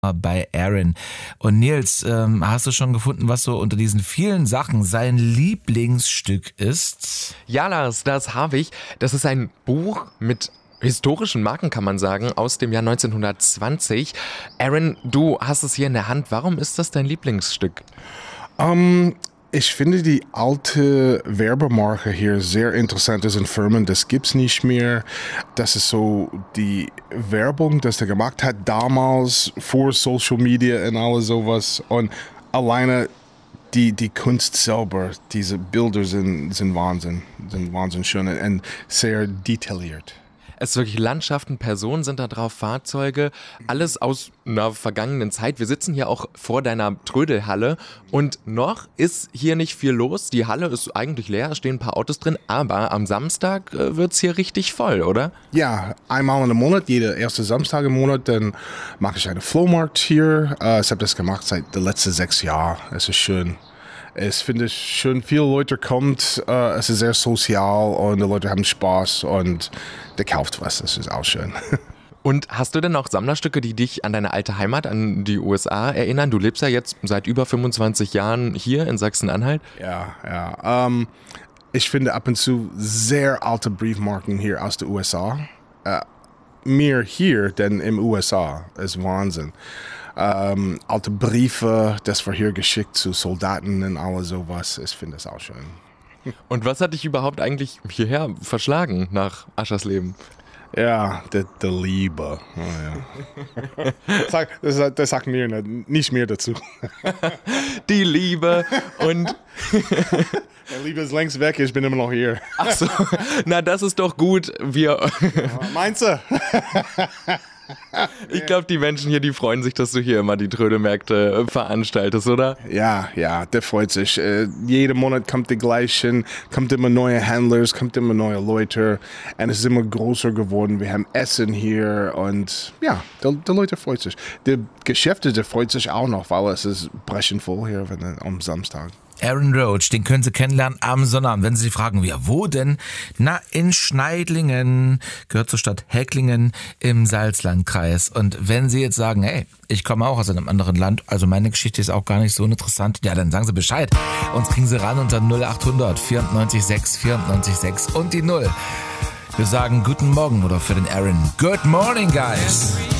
bei Aaron. Und Nils, hast du schon gefunden, was so unter diesen vielen Sachen sein Lieblingsstück ist? Ja, Lars, das habe ich. Das ist ein Buch mit historischen Marken, kann man sagen, aus dem Jahr 1920. Aaron, du hast es hier in der Hand. Warum ist das dein Lieblingsstück? Ich finde die alte Werbemarke hier sehr interessant. Das sind Firmen, das gibt's nicht mehr. Das ist so die Werbung, das er gemacht hat damals vor Social Media und alles sowas. Und alleine die Kunst selber, diese Bilder sind Wahnsinn, schön und sehr detailliert. Es ist wirklich Landschaften, Personen sind da drauf, Fahrzeuge, alles aus einer vergangenen Zeit. Wir sitzen hier auch vor deiner Trödelhalle und noch ist hier nicht viel los. Die Halle ist eigentlich leer, es stehen ein paar Autos drin, aber am Samstag wird's hier richtig voll, oder? Ja, einmal im Monat, jeder erste Samstag im Monat, dann mache ich einen Flohmarkt hier. Ich habe das gemacht seit den letzten 6 Jahren. Es ist schön. Ich finde es schön, viele Leute kommen, es ist sehr sozial und die Leute haben Spaß und der kauft was, das ist auch schön. Und hast du denn auch Sammlerstücke, die dich an deine alte Heimat, an die USA erinnern? Du lebst ja jetzt seit über 25 Jahren hier in Sachsen-Anhalt. Ja. Ich finde ab und zu sehr alte Briefmarken hier aus den USA. Mehr hier denn im USA, das ist Wahnsinn. Alte Briefe, das wir hier geschickt zu Soldaten und alles sowas. Ich finde das auch schön. Und was hat dich überhaupt eigentlich hierher verschlagen nach Aschersleben? Ja, die Liebe. Oh, ja. Das sagt mir nicht mehr dazu. Die Liebe und... Die Liebe ist längst weg, ich bin immer noch hier. Ach so, na das ist doch gut. Meinst du? Ich glaube, die Menschen hier, die freuen sich, dass du hier immer die Trödelmärkte veranstaltest, oder? Ja, der freut sich. Jeden Monat kommt die gleichen, kommt immer neue Händler, kommt immer neue Leute und es ist immer größer geworden. Wir haben Essen hier und ja, die Leute freuen sich. Die Geschäfte, die freuen sich auch noch, weil es ist brechend voll hier am Samstag. Aaron Roach, den können Sie kennenlernen am Sonnabend. Wenn Sie sich fragen, ja, wo denn? Na, in Schneidlingen, gehört zur Stadt Häcklingen im Salzlandkreis. Und wenn Sie jetzt sagen, hey, ich komme auch aus einem anderen Land, also meine Geschichte ist auch gar nicht so interessant, ja, dann sagen Sie Bescheid. Uns kriegen Sie ran unter 0800 94 6 94 6 und die 0. Wir sagen guten Morgen oder für den Aaron, good morning, guys.